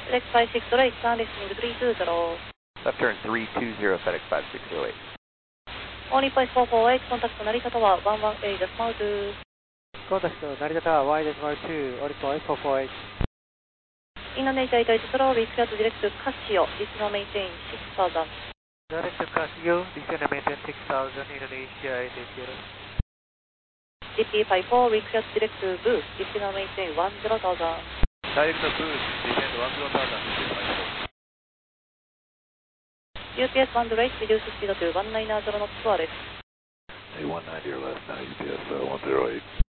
FedEx 5608, turn listening 320. Left turn 320, FedEx 5608. Only place 448, contact Narita Tower 118, decimal 2. Contact Narita Tower Y decimal 2, only place 448. Indonesia 88 slow, reach out direct to Casio, decimal maintain 6000. Direct to Casio, descend maintain 6000, Indonesia 880. DP54, reach out direct to Booth, decimal maintain 10,000. Direct to Booth, descend 10,000, UPS 1 rate, reduce speed to 190 knots wireless. A190 or less now, UPS 108.